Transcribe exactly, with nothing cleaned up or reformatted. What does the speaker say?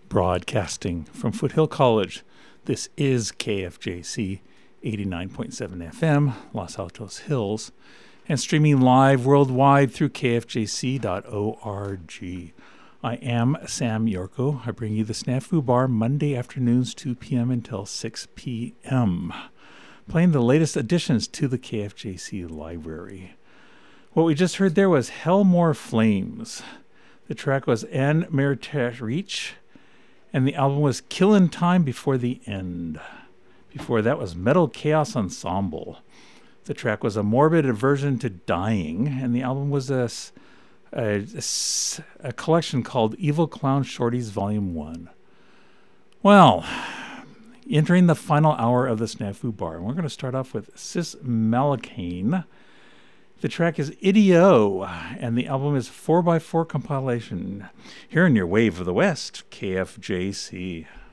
Broadcasting from Foothill College, this is K F J C eighty-nine point seven F M, Los Altos Hills, and streaming live worldwide through K F J C dot org. I am Sam Yorko. I bring you the Snafu Bar Monday afternoons, two p.m. until six p.m., playing the latest additions to the K F J C library. What we just heard there was Hellmore Flames. The track was En Meritage Reach, and the album was Killin' Time Before the End. Before that was Metal Chaos Ensemble. The track was A Morbid Aversion to Dying, and the album was a, a, a, a collection called Evil Clown Shorties Volume one. Well, entering the final hour of the Snafu Bar, and we're going to start off with Sis Malakane. The track is Idio, and the album is four by four compilation. Here in your Wave of the West, K F J C.